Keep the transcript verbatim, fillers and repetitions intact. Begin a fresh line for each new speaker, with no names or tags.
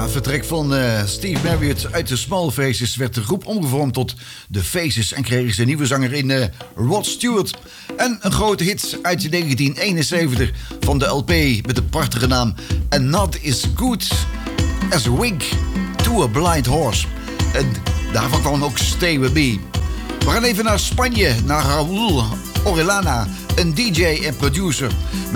het vertrek van uh, Steve Marriott uit de Small Faces werd de groep omgevormd tot The Faces en kregen ze een nieuwe zanger in uh, Rod Stewart. En een grote hit uit negentien eenenzeventig van de L P met de prachtige naam And Not Is Good As A Wink To A Blind Horse. En daarvan kwam ook Stay With Me. We gaan even naar Spanje, naar Raúl Orellana, een D J en producer